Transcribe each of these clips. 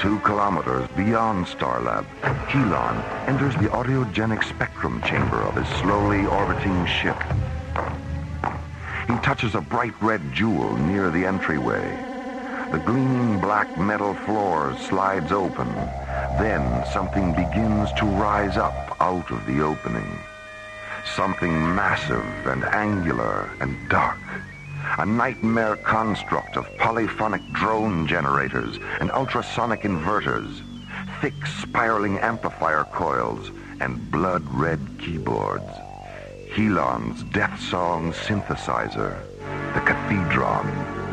2 kilometers beyond Starlab, Helon enters the audiogenic spectrum chamber of his slowly orbiting ship. He touches a bright red jewel near the entryway. The gleaming black metal floor slides open. Then something begins to rise up out of the opening. Something massive and angular and dark. A nightmare construct of polyphonic drone generators and ultrasonic inverters, thick spiraling amplifier coils, and blood-red keyboards. Helon's death song synthesizer, the Cathedron.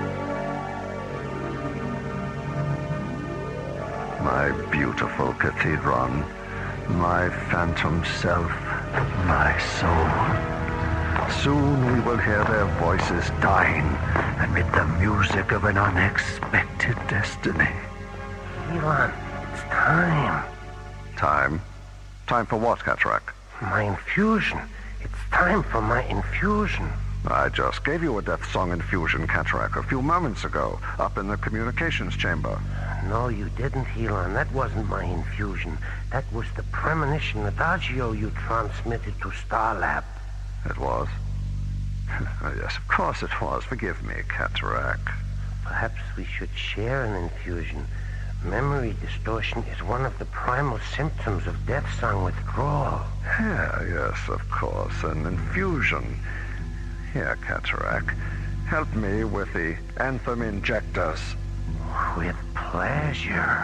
My beautiful Cathedron, my phantom self, my soul. Soon we will hear their voices dying amid the music of an unexpected destiny. Helon, it's time. Time? Time for what, Cataract? My infusion. It's time for my infusion. I just gave you a death song infusion, Cataract, a few moments ago, up in the communications chamber. No, you didn't, Helon. That wasn't my infusion. That was the premonition adagio you transmitted to Starlab. It was? Yes, of course it was. Forgive me, Cataract. Perhaps we should share an infusion. Memory distortion is one of the primal symptoms of death song withdrawal. Yeah, yes, of course. An infusion. Here, Cataract. Help me with the anthem injectors. With pleasure.